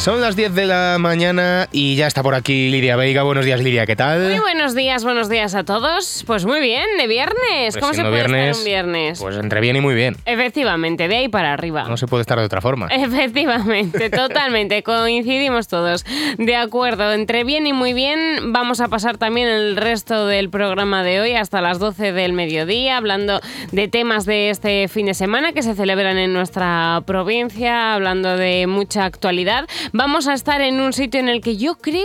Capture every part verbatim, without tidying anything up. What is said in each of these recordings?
Son las diez de la mañana y ya está por aquí Lidia Veiga. Buenos días, Lidia, ¿qué tal? Muy buenos días, buenos días a todos. Pues muy bien, de viernes. Pues ¿Cómo se puede viernes, estar un viernes? Pues entre bien y muy bien. Efectivamente, de ahí para arriba. No se puede estar de otra forma. Efectivamente, totalmente, coincidimos todos. De acuerdo, entre bien y muy bien, vamos a pasar también el resto del programa de hoy hasta las doce del mediodía, hablando de temas de este fin de semana que se celebran en nuestra provincia, hablando de mucha actualidad. Vamos a estar en un sitio en el que yo creo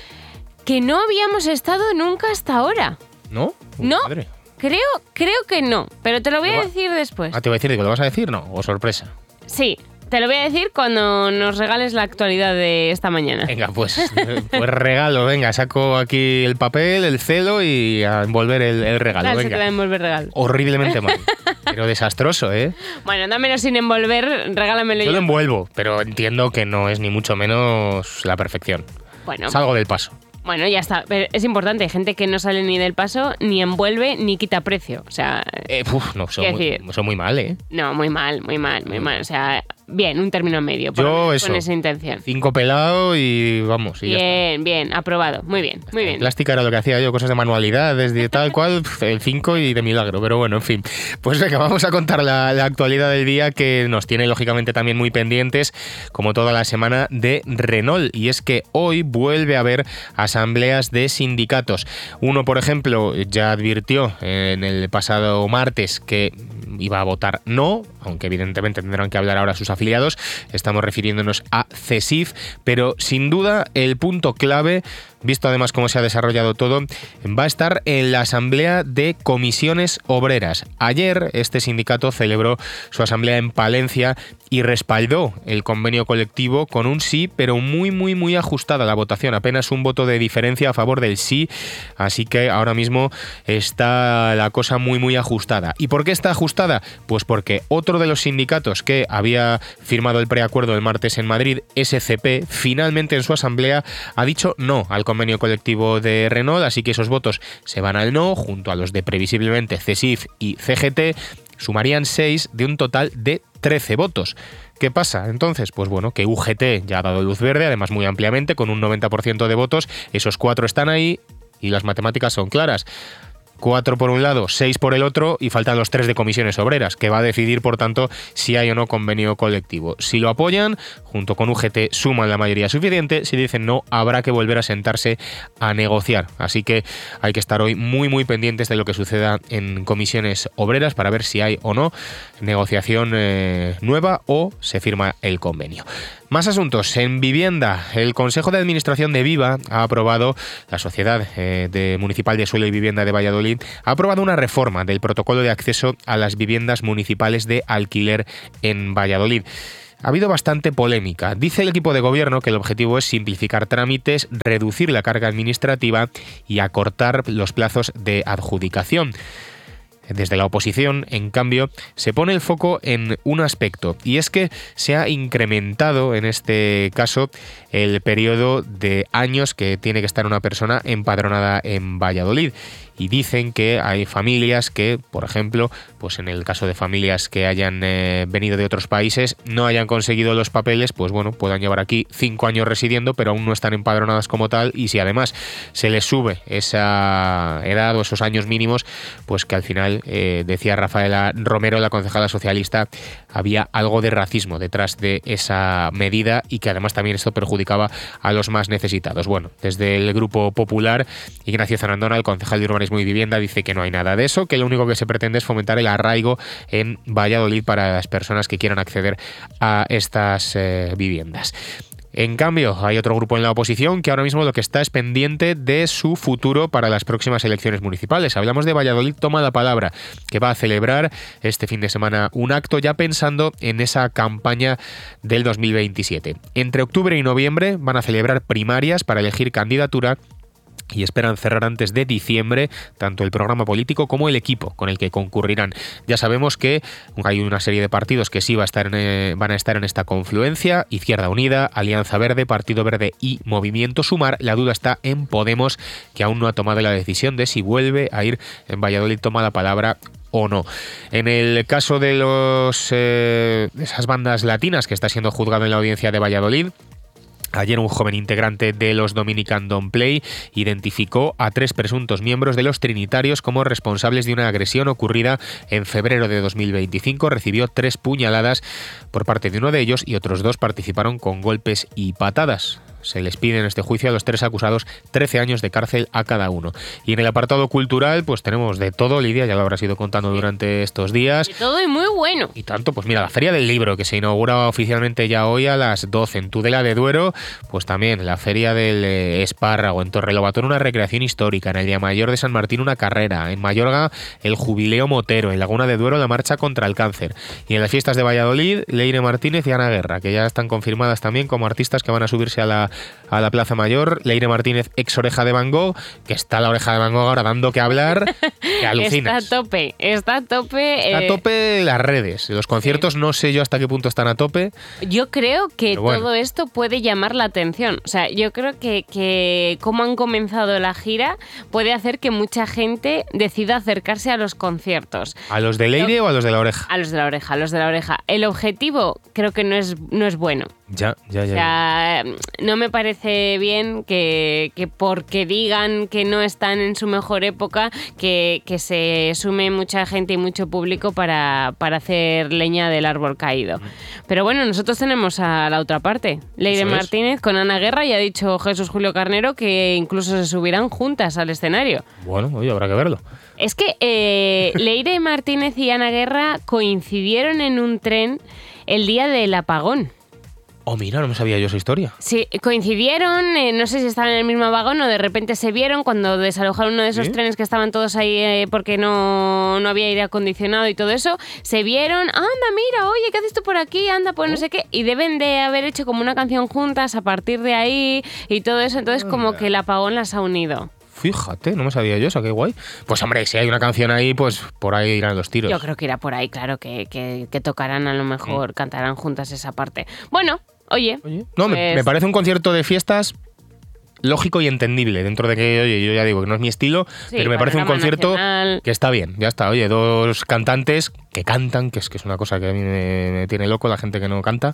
que no habíamos estado nunca hasta ahora. ¿No? Uy, ¿No? Madre. Creo, creo que no, pero te lo voy a decir después. Ah, te voy a decir, ¿lo vas a decir? No, o sorpresa. Sí, te lo voy a decir cuando nos regales la actualidad de esta mañana. Venga, pues, pues regalo, venga, saco aquí el papel, el celo y a envolver el, el regalo. Ah, venga. se te va a envolver regalo. Horriblemente mal, pero desastroso, ¿eh? Bueno, dámelo sin envolver, regálamelo Yo yo. lo envuelvo, pero entiendo que no es ni mucho menos la perfección. Bueno, Salgo del paso. bueno, ya está. Pero es importante, hay gente que no sale ni del paso, ni envuelve, ni quita precio. O sea, Eh, uf, no, son Quiero muy, decir- son muy mal, ¿eh? no, muy mal, muy mal, muy mal. O sea, bien, un término medio, por Yo lo menos eso. con esa intención. Cinco pelado y vamos. Y ya está. Bien, bien, aprobado. Muy bien, muy En bien. plástica era lo que hacía yo, cosas de manualidades, de tal cual, pf, el cinco y de milagro, pero bueno, en fin. Pues venga, vamos a contar la, la actualidad del día que nos tiene lógicamente también muy pendientes, como toda la semana, de Renault. Y es que hoy vuelve a haber asambleas de sindicatos. Uno, por ejemplo, ya advirtió en el pasado martes que iba a votar no, aunque evidentemente tendrán que hablar ahora sus afiliados. Estamos refiriéndonos a CESIF, pero sin duda el punto clave, visto además cómo se ha desarrollado todo, va a estar en la asamblea de comisiones obreras. Ayer este sindicato celebró su asamblea en Palencia y respaldó el convenio colectivo con un sí, pero muy, muy, muy ajustada la votación. Apenas un voto de diferencia a favor del sí, así que ahora mismo está la cosa muy, muy ajustada. ¿Y por qué está ajustada? Pues porque otro de los sindicatos que había firmado el preacuerdo el martes en Madrid, S C P, finalmente en su asamblea ha dicho no al convenio colectivo de Renault, así que esos votos se van al no, junto a los de previsiblemente CESIF y C G T, sumarían seis de un total de trece votos. ¿Qué pasa entonces? Pues bueno, que U G T ya ha dado luz verde, además muy ampliamente, con un noventa por ciento de votos, esos cuatro están ahí y las matemáticas son claras. Cuatro por un lado, seis por el otro y faltan los tres de comisiones obreras, que va a decidir, por tanto, si hay o no convenio colectivo. Si lo apoyan, junto con U G T suman la mayoría suficiente. Si dicen no, habrá que volver a sentarse a negociar. Así que hay que estar hoy muy, muy pendientes de lo que suceda en comisiones obreras para ver si hay o no negociación eh, nueva o se firma el convenio. Más asuntos. En vivienda, el Consejo de Administración de Viva ha aprobado, la Sociedad eh, de Municipal de Suelo y Vivienda de Valladolid, ha aprobado una reforma del protocolo de acceso a las viviendas municipales de alquiler en Valladolid. Ha habido bastante polémica. Dice el equipo de gobierno que el objetivo es simplificar trámites, reducir la carga administrativa y acortar los plazos de adjudicación. Desde la oposición, en cambio, se pone el foco en un aspecto, y es que se ha incrementado, en este caso, el periodo de años que tiene que estar una persona empadronada en Valladolid. Y dicen que hay familias que, por ejemplo, pues en el caso de familias que hayan eh, venido de otros países, no hayan conseguido los papeles, pues bueno, puedan llevar aquí cinco años residiendo, pero aún no están empadronadas como tal, y si además se les sube esa edad o esos años mínimos, pues que al final, eh, decía Rafaela Romero, la concejala socialista, había algo de racismo detrás de esa medida y que además también esto perjudicaba a los más necesitados. Bueno, desde el Grupo Popular, Ignacio Zarandona, el concejal de Urbanismo y Vivienda, dice que no hay nada de eso, que lo único que se pretende es fomentar el arraigo en Valladolid para las personas que quieran acceder a estas eh, viviendas. En cambio, hay otro grupo en la oposición que ahora mismo lo que está es pendiente de su futuro para las próximas elecciones municipales. Hablamos de Valladolid Toma la Palabra, que va a celebrar este fin de semana un acto ya pensando en esa campaña del dos mil veintisiete. Entre octubre y noviembre van a celebrar primarias para elegir candidatura y esperan cerrar antes de diciembre tanto el programa político como el equipo con el que concurrirán. Ya sabemos que hay una serie de partidos que sí va a estar en, eh, van a estar en esta confluencia: Izquierda Unida, Alianza Verde, Partido Verde y Movimiento Sumar. La duda está en Podemos, que aún no ha tomado la decisión de si vuelve a ir en Valladolid Toma la Palabra o no. En el caso de los eh, esas bandas latinas que está siendo juzgado en la audiencia de Valladolid, Ayer un joven integrante de los Dominican Don't Play identificó a tres presuntos miembros de los Trinitarios como responsables de una agresión ocurrida en febrero de dos mil veinticinco. Recibió tres puñaladas por parte de uno de ellos y otros dos participaron con golpes y patadas. Se les pide en este juicio a los tres acusados trece años de cárcel a cada uno. Y en el apartado cultural, pues tenemos de todo, Lidia, ya lo habrás ido contando durante estos días. De todo y muy bueno. Y tanto, pues mira, la Feria del Libro, que se inaugura oficialmente ya hoy a las doce en Tudela de Duero, pues también la Feria del eh, Espárrago, en Torrelobatón una recreación histórica, en el Día Mayor de San Martín una carrera, en Mayorga el Jubileo Motero, en Laguna de Duero la Marcha contra el Cáncer. Y en las fiestas de Valladolid, Leire Martínez y Ana Guerra, que ya están confirmadas también como artistas que van a subirse a la a la Plaza Mayor. Leire Martínez, ex Oreja de Van Gogh, que está la Oreja de Van Gogh ahora dando que hablar, que alucinas. Está a tope, está a tope. Está eh, a tope las redes. Los conciertos no sé yo hasta qué punto están a tope. Yo creo que bueno. todo esto puede llamar la atención. O sea, yo creo que, que cómo han comenzado la gira puede hacer que mucha gente decida acercarse a los conciertos. ¿A los de Leire Lo, o a los de la Oreja? A los de la Oreja, a los de la Oreja. El objetivo creo que no es, no es bueno. Ya, ya, ya. O sea, no me parece bien que, que porque digan que no están en su mejor época, que, que se sume mucha gente y mucho público para, para hacer leña del árbol caído. Pero bueno, nosotros tenemos a la otra parte. Leire Martínez con Ana Guerra, y ha dicho Jesús Julio Carnero que incluso se subirán juntas al escenario. Bueno, oye, habrá que verlo. Es que eh, Leire Martínez y Ana Guerra coincidieron en un tren el día del apagón. Oh, mira, no me sabía yo esa historia. Sí, coincidieron, eh, no sé si estaban en el mismo vagón o de repente se vieron cuando desalojaron uno de esos ¿Sí? trenes que estaban todos ahí eh, porque no, no había aire acondicionado y todo eso. Se vieron, anda, mira, oye, ¿qué haces tú por aquí? Anda, pues no sé qué. Y deben de haber hecho como una canción juntas a partir de ahí y todo eso. Entonces como que el apagón las ha unido. Fíjate, no me sabía yo eso, qué guay. Pues hombre, si hay una canción ahí, pues por ahí irán los tiros. Yo creo que irá por ahí, claro, que, que, que tocarán a lo mejor, mm. cantarán juntas esa parte. Bueno, oye. oye. No, pues... me, me parece un concierto de fiestas lógico y entendible, dentro de que, oye, yo ya digo que no es mi estilo, sí, pero me parece un concierto nacional. Que está bien, ya está. Oye, dos cantantes que cantan, que es que es una cosa que a mí me, me tiene loco, la gente que no canta.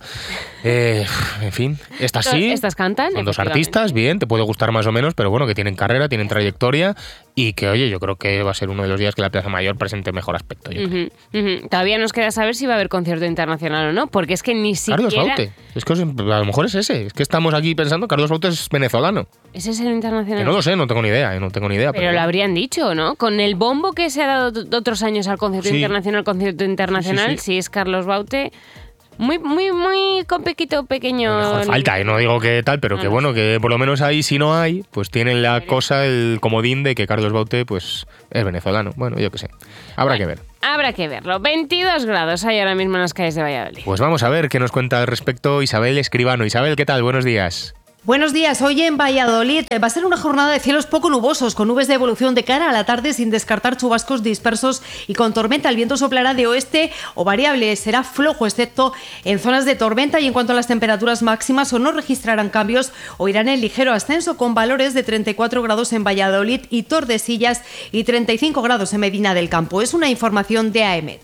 Eh, en fin, estas sí. Estas cantan. Son dos artistas, bien, te puede gustar más o menos, pero bueno, que tienen carrera, tienen trayectoria y que, oye, yo creo que va a ser uno de los días que la Plaza Mayor presente mejor aspecto. Yo uh-huh, uh-huh. Todavía nos queda saber si va a haber concierto internacional o no, porque es que ni siquiera... Carlos Baute, es que a lo mejor es ese, es que estamos aquí pensando, Carlos Baute es venezolano. ¿Ese es el internacional? Que no lo sé, no tengo ni idea, no tengo ni idea. Pero, pero lo habrían dicho, ¿no? Con el bombo que se ha dado de otros años al concierto sí. internacional, concierto internacional, sí, sí, sí. si es Carlos Baute... Muy, muy, muy con pequito pequeño. Mejor falta, ¿eh? No digo que tal, pero no, que bueno, que por lo menos ahí, si no hay, pues tienen la cosa, el comodín de que Carlos Baute, pues, es venezolano. Bueno, yo qué sé. Habrá bueno, que ver. Habrá que verlo. veintidós grados hay ahora mismo en las calles de Valladolid. Pues vamos a ver qué nos cuenta al respecto Isabel Escribano. Isabel, ¿qué tal? Buenos días. Buenos días. Hoy en Valladolid va a ser una jornada de cielos poco nubosos, con nubes de evolución de cara a la tarde sin descartar chubascos dispersos y con tormenta. El viento soplará de oeste o variable, será flojo excepto en zonas de tormenta, y en cuanto a las temperaturas máximas o no registrarán cambios o irán en ligero ascenso, con valores de treinta y cuatro grados en Valladolid y Tordesillas y treinta y cinco grados en Medina del Campo. Es una información de AEMET.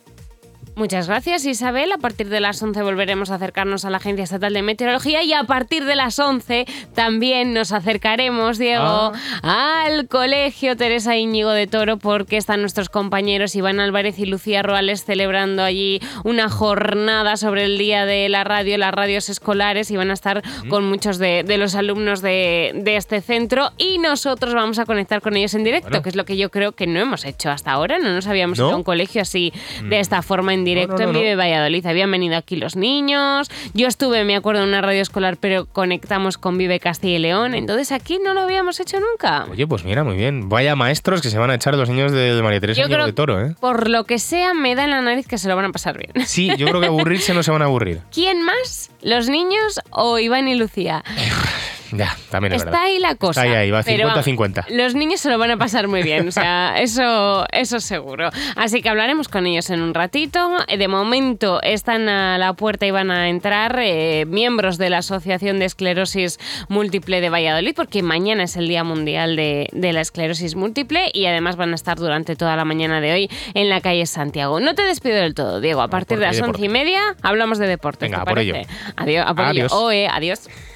Muchas gracias, Isabel. A partir de las once volveremos a acercarnos a la Agencia Estatal de Meteorología, y a partir de las once también nos acercaremos, Diego, ah. al Colegio Teresa Íñigo de Toro, porque están nuestros compañeros Iván Álvarez y Lucía Roales celebrando allí una jornada sobre el Día de la Radio, las radios escolares, y van a estar mm. con muchos de, de los alumnos de, de este centro, y nosotros vamos a conectar con ellos en directo, bueno. que es lo que yo creo que no hemos hecho hasta ahora. No nos habíamos ¿No? ido a un colegio así, mm. de esta forma, en directo, no, no, no, en Vive Valladolid. Habían venido aquí los niños, yo estuve, me acuerdo, en una radio escolar, pero conectamos con Vive Castilla y León, entonces aquí no lo habíamos hecho nunca. Oye, pues mira, muy bien. Vaya maestros que se van a echar los niños de María Teresa Íñigo de Toro, ¿eh? Por lo que sea, me da en la nariz que se lo van a pasar bien. Sí, yo creo que aburrirse no se van a aburrir. ¿Quién más? ¿Los niños o Iván y Lucía? Ya, también es Está verdad. ahí la cosa. Está ahí, ahí va cincuenta cincuenta. Los niños se lo van a pasar muy bien, o sea, eso, eso seguro. Así que hablaremos con ellos en un ratito. De momento están a la puerta y van a entrar eh, miembros de la Asociación de Esclerosis Múltiple de Valladolid, porque mañana es el Día Mundial de, de la Esclerosis Múltiple, y además van a estar durante toda la mañana de hoy en la calle Santiago. No te despido del todo, Diego. A partir de las once y media hablamos de deportes. Venga, ¿te por parece? ello. Adiós. A por adiós. ello. Oe, adiós.